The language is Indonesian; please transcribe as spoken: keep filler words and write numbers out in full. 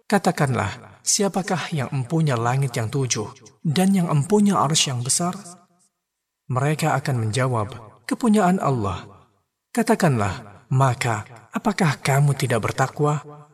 Katakanlah, siapakah yang empunya langit yang tujuh dan yang empunya arsy yang besar? Mereka akan menjawab, kepunyaan Allah. Katakanlah, maka apakah kamu tidak bertakwa?